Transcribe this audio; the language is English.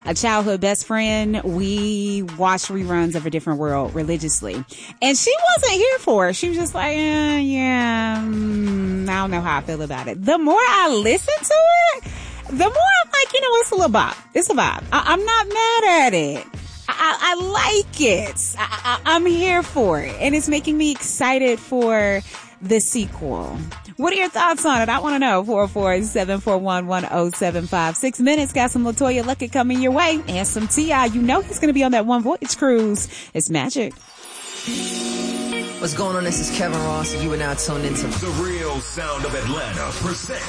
a childhood best friend. We watched reruns of A Different World religiously. And she wasn't here for it. She was just like, I don't know how I feel about it. The more I listen to it, the more I'm like, it's a little bop. It's a vibe. I'm not mad at it. I like it. I'm here for it. And it's making me excited for the sequel. What are your thoughts on it? I want to know. 447411075. 6 minutes. Got some LaToya Luckett coming your way. And some T.I. He's going to be on that One Voyage cruise. It's magic. What's going on? This is Kevin Ross. You are now tuned into The Real Sound of Atlanta presents